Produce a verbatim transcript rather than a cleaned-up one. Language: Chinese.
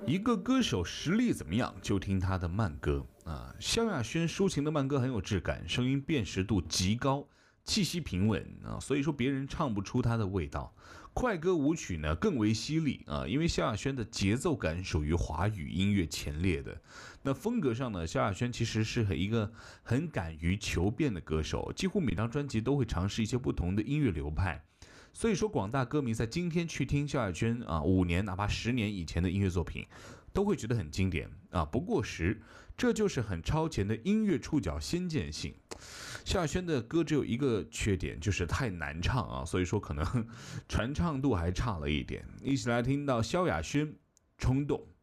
一个歌手实力怎么样，就听他的慢歌啊。萧亚轩抒情的慢歌很有质感，声音辨识度极高，气息平稳啊，所以说别人唱不出他的味道。快歌舞曲呢更为犀利啊，因为萧亚轩的节奏感属于华语音乐前列的。那风格上呢，萧亚轩其实是一个很敢于求变的歌手，几乎每张专辑都会尝试一些不同的音乐流派。所以说，广大歌迷在今天去听萧亚轩啊，五年哪怕十年以前的音乐作品，都会觉得很经典啊，不过时。这就是很超前的音乐触角先见性。萧亚轩的歌只有一个缺点，就是太难唱啊，所以说可能传唱度还差了一点。一起来听到萧亚轩《冲动》。